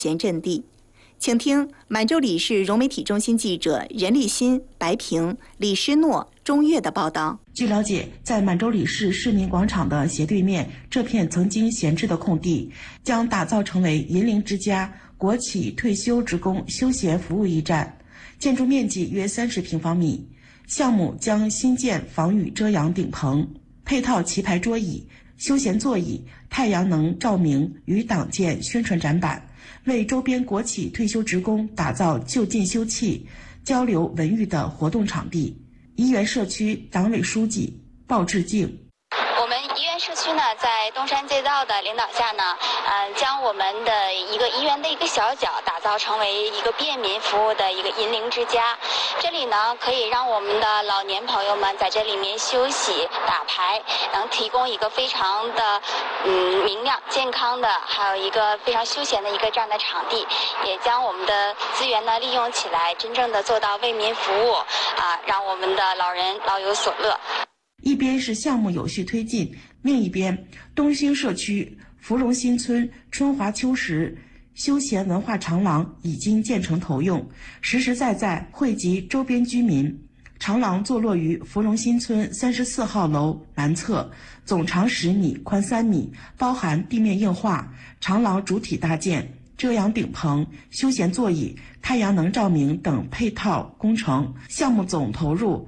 闲阵地。请听满洲里市融媒体中心记者任立新、白平、李诗诺、钟月的报道。 据了解，在满洲里市市民广场的斜对面，这片曾经闲置的空地将打造成为银铃之家国企退休职工休闲服务驿站，建筑面积约30平方米。项目将新建防雨遮阳顶棚，配套棋牌桌椅、休闲座椅、太阳能照明与党建宣传展板，为周边国企退休职工打造就近休憩、交流文娱的活动场地。怡园社区党委书记鲍志敬。 我们怡园社区呢，在东山街道的领导下呢，将我们的一个怡园的一个小角打造成为一个便民服务的一个银铃之家。这里呢，可以让我们的老年朋友们在这里面休息、打牌，能提供一个非常的明亮、健康的，还有一个非常休闲的一个这样的场地，也将我们的资源呢利用起来，真正的做到为民服务让我们的老人老有所乐。 一边是项目有序推进，另一边东兴社区芙蓉新村春华秋实休闲文化长廊已经建成投用，实实在在惠及周边居民。长廊坐落于芙蓉新村34号楼南侧，总长10米，宽3米，包含地面硬化、长廊主体搭建、遮阳顶棚、休闲座椅、太阳能照明等配套工程，项目总投入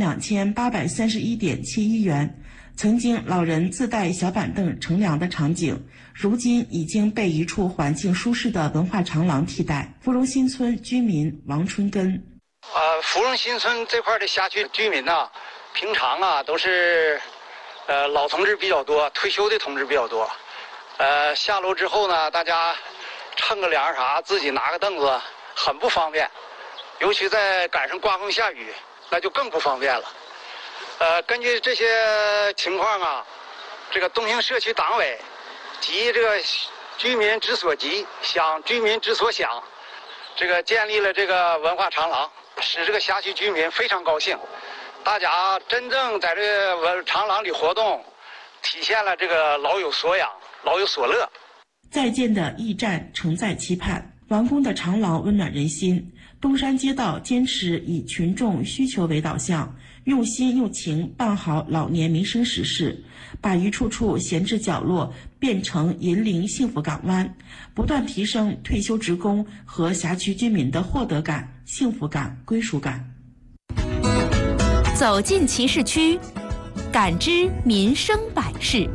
72831.71元。曾经老人自带小板凳乘凉的场景，如今已经被一处环境舒适的文化长廊替代。芙蓉新村居民王春根： 芙蓉新村这块的辖区居民呢，平常都是老同志比较多，退休的同志比较多。下楼之后呢，大家乘个凉啥，自己拿个凳子很不方便，尤其在赶上刮风下雨，那就更不方便了。根据这些情况这个东兴社区党委及这个居民之所急，想居民之所想，这个建立了这个文化长廊，使这个辖区居民非常高兴。大家真正在这个长廊里活动，体现了这个老有所养、老有所乐。 在建的驿站承载期盼，完工的长廊温暖人心。东山街道坚持以群众需求为导向，用心用情办好老年民生实事，把一处处闲置角落变成银铃幸福港湾，不断提升退休职工和辖区居民的获得感、幸福感、归属感。 走进其市区，感知民生百事。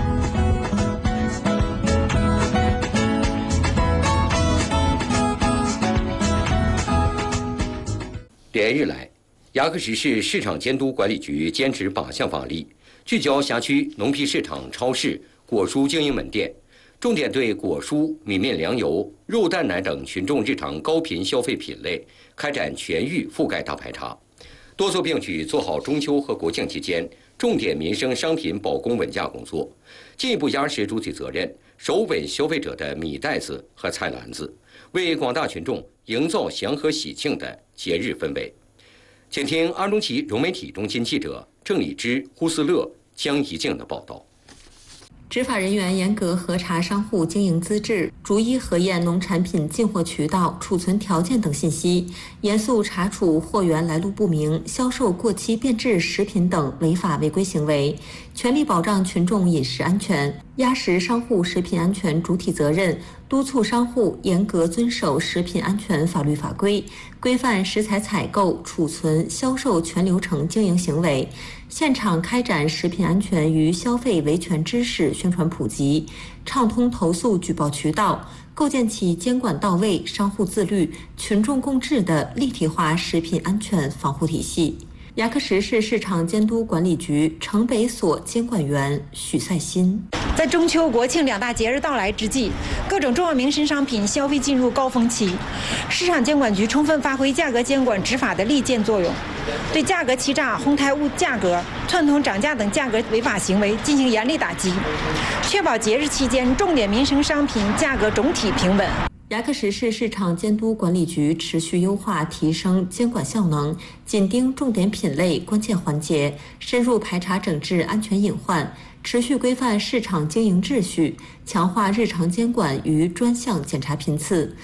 连日来，牙克石市市场监督管理局坚持8项法律，聚焦辖区农批市场、超市、果蔬经营门店，重点对果蔬、米面粮油、肉蛋奶等群众日常高频消费品类开展全域覆盖大排查，多措并举做好中秋和国庆期间重点民生商品保供稳价工作，进一步压实主体责任，守稳消费者的米袋子和菜篮子，为广大群众营造祥和喜庆的节日氛围。请听安中旗融媒体中心记者郑礼之、胡思乐、江怡静的报道。 执法人员严格核查商户经营资质，逐一核验农产品进货渠道、储存条件等信息，严肃查处货源来路不明、销售过期变质食品等违法违规行为，全力保障群众饮食安全，压实商户食品安全主体责任，督促商户严格遵守食品安全法律法规，规范食材采购、储存、销售全流程经营行为，现场开展食品安全与消费维权知识宣传普及，畅通投诉举报渠道，构建起监管到位、商户自律、群众共治的立体化食品安全防护体系。牙克石市市场监督管理局城北所监管员许赛新： 在中秋、国庆2大节日到来之际，各种重要民生商品消费进入高峰期，市场监管局充分发挥价格监管执法的利剑作用，对价格欺诈、哄抬物价格、串通涨价等价格违法行为进行严厉打击，确保节日期间重点民生商品价格总体平稳。 牙克石市市场监督管理局持续优化提升监管效能，紧盯重点品类关键环节，深入排查整治安全隐患，持续规范市场经营秩序，强化日常监管与专项检查频次，